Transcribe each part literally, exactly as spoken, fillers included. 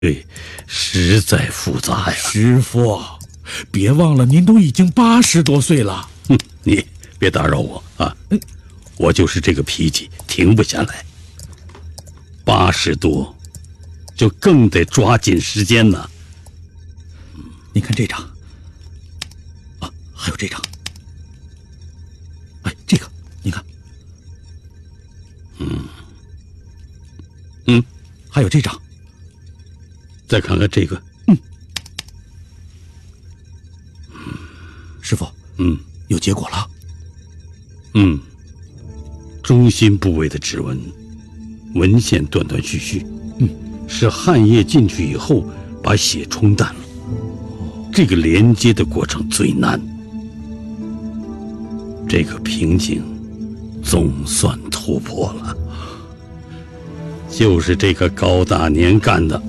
对，实在复杂呀。 师傅，别忘了您都已经八十多岁了。 哼，你别打扰我啊！我就是这个脾气，停不下来。八十多，就更得抓紧时间呢。 你看这张，啊，还有这张，哎，这个，你看， 嗯，嗯， 还有这张。 再看看这个， 嗯，师傅， 嗯， 有结果了。 嗯，中心部位的指纹，纹线断断续续， 嗯， 是汗液进去以后把血冲淡了。这个连接的过程最难，这个瓶颈总算突破了，就是这个高大年干的。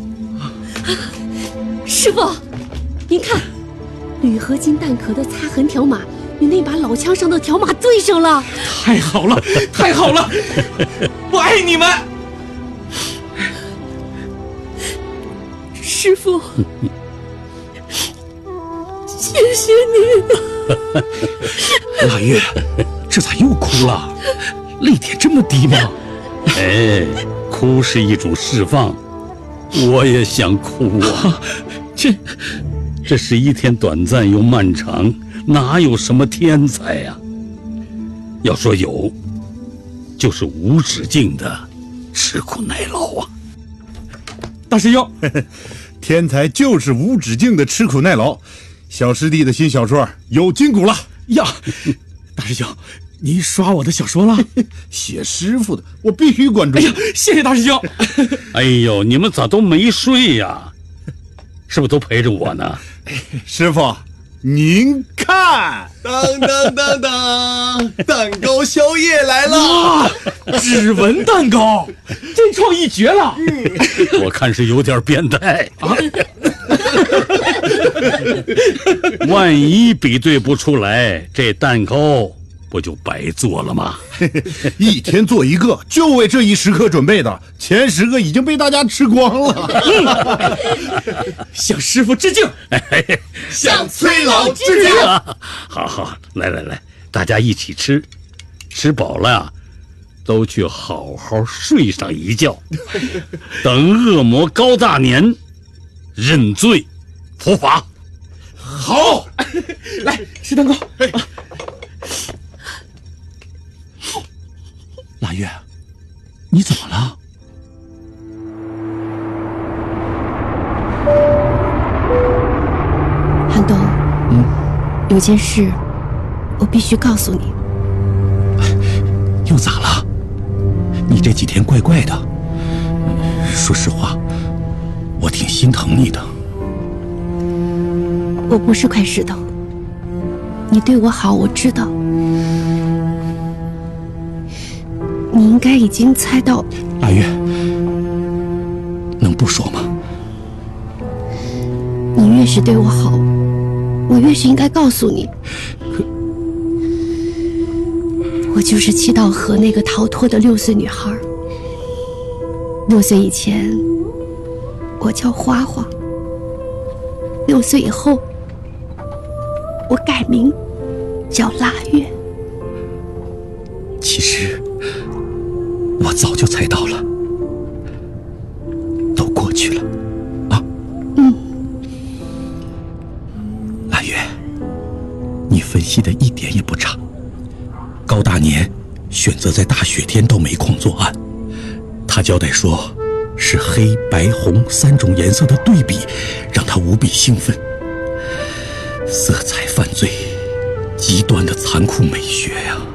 师傅，您看，铝合金弹壳的擦痕条码与那把老枪上的条码对上了。 太好了，太好了！我爱你们， 师傅，谢谢你。 腊月，这咋又哭了？泪点这么低吗？ 哎，哭是一种释放，我也想哭啊。 这这是一天短暂又漫长，哪有什么天才呀？要说有，就是无止境的吃苦耐劳啊。 大师兄， 天才就是无止境的吃苦耐劳。小师弟的新小说有筋骨了呀！大师兄，您刷我的小说了？ 写师傅的，我必须关注。 哎呀，谢谢大师兄。 哎呦，你们咋都没睡呀？是不是都陪着我呢？ 师傅，您看， 当当当当，蛋糕宵夜来了！ 哇，指纹蛋糕，这创意绝了！ 我看是有点变态啊。万一比对不出来，这蛋糕不就白做了吗？ 一天做一个，就为这一时刻准备的，前十个已经被大家吃光了。 向师傅致敬， 向崔老致敬。 好好，来来来，大家一起吃，吃饱了呀，都去好好睡上一觉，等恶魔高大年认罪伏法。 好， 来吃蛋糕。腊月，你怎么了？ 韩东， 嗯， 有件事我必须告诉你。 又咋了？你这几天怪怪的。说实话，我挺心疼你的。 我不是块石头，你对我好，我知道。你应该已经猜到。 腊月，能不说吗？ 你越是对我好，我越是应该告诉你。 可我就是七道河那个逃脱的六岁女孩。六岁以前，我叫花花；六岁以后，我改名叫腊月。 其实我早就猜到了，都过去了啊。 嗯， 腊月，你分析的一点也不差。高大年选择在大雪天都没空作案，他交代说是黑白红三种颜色的对比让他无比兴奋。色彩犯罪，极端的残酷美学呀、啊！